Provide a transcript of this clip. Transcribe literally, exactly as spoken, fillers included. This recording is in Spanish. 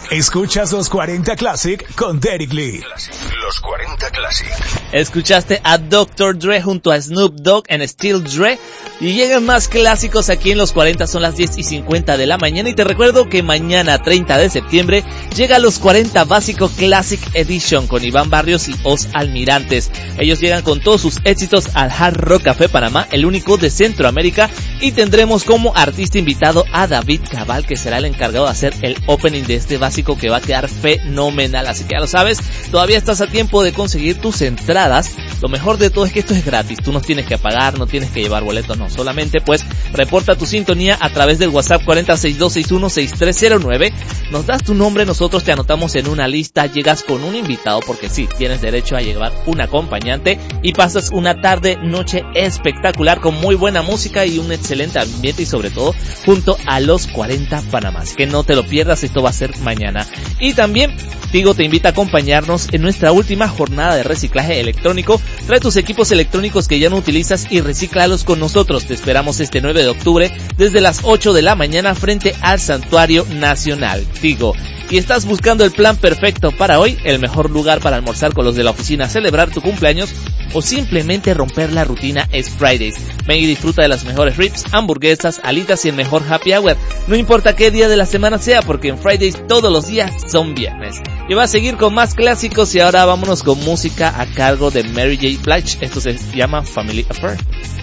Escuchas los cuarenta Classic con Derek Lee. Los cuarenta Classic. Escuchaste a doctor Dre junto a Snoop Dogg en Still Dre. Y llegan más clásicos aquí en los cuarenta, son las diez y cincuenta de la mañana. Y te recuerdo que mañana, treinta de septiembre, llega los cuarenta Básico Classic Edition con Iván Barrios y Os Almirantes. Ellos llegan con todos sus éxitos al Hard Rock Café Panamá, el único de Centroamérica. Y tendremos como artista invitado a David Cabal, que será el encargado de hacer el opening de este básico, que va a quedar fenomenal. Así que ya lo sabes, todavía estás a tiempo de conseguir tus entradas. Lo mejor de todo es que esto es gratis, tú no tienes que pagar, no tienes que llevar boletos, no, solamente pues reporta tu sintonía a través del WhatsApp cuarenta, sesenta y dos sesenta y uno, sesenta y tres cero nueve, nos das tu nombre, nosotros te anotamos en una lista, llegas con un invitado, porque sí, tienes derecho a llevar un acompañante y pasas una tarde, noche espectacular con muy buena música y un excelente ambiente, y sobre todo junto a los cuarenta Panamá. Así que no te lo pierdas, esto va a ser mañana. Y también Tigo te invita a acompañarnos en nuestra última jornada de reciclaje electrónico. Trae tus equipos electrónicos que ya no utilizas y recíclalos con nosotros. Te esperamos este nueve de octubre desde las ocho de la mañana frente al Santuario Nacional. Tigo. Y estás buscando el plan perfecto para hoy, el mejor lugar para almorzar con los de la oficina, celebrar tu cumpleaños o simplemente romper la rutina es Fridays. Ven y disfruta de las mejores ribs, hamburguesas, alitas y el mejor happy hour. No importa qué día de la semana sea, porque en Fridays todos los días son viernes. Y va a seguir con más clásicos, y ahora vámonos con música a cargo de Mary J. Blige. Esto se llama Family Affair.